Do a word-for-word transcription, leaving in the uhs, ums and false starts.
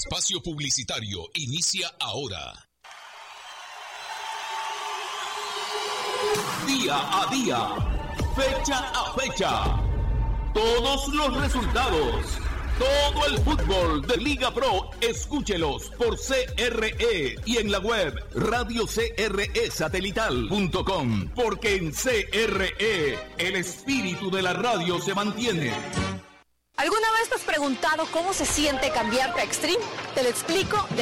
espacio publicitario inicia ahora. Día a día, fecha a fecha, todos los resultados, todo el fútbol de Liga Pro, escúchelos por C R E y en la web radio c r e satelital punto com, porque en C R E el espíritu de la radio se mantiene. ¿Alguna vez te has preguntado cómo se siente cambiarte a Extreme? Te lo explico.